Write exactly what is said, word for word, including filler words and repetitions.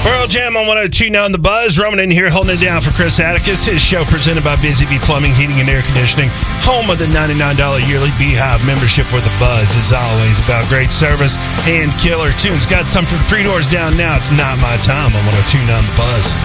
Pearl Jam on one oh two nine The Buzz. Roman in here holding it down for Chris Atticus. His show presented by Busy Bee Plumbing, Heating, and Air Conditioning. Home of the ninety-nine dollars yearly Beehive membership, where The Buzz is always about great service and killer tunes. Got some for the three doors down now. It's Not My Time on one oh two nine The Buzz.